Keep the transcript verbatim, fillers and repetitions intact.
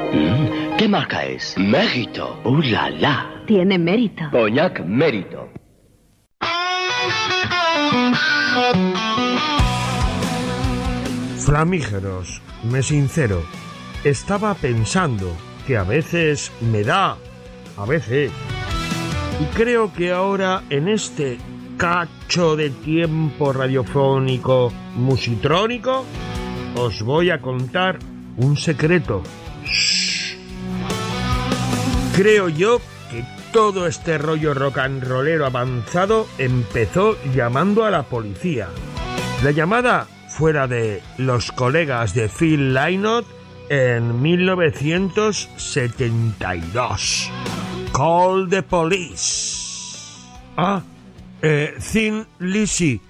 Mm, ¿qué marca es? Mérito. ¡Uh, la, la! Tiene mérito. Cognac Mérito. Flamígeros, me sincero, estaba pensando que a veces me da, a veces, y creo que ahora en este cacho de tiempo radiofónico musitrónico os voy a contar un secreto. Shh. Creo yo que todo este rollo rock and rollero avanzado empezó llamando a la policía. La llamada fuera de los colegas de Phil Lynott en mil novecientos setenta y dos. Call the police. Ah, eh, Thin Lizzy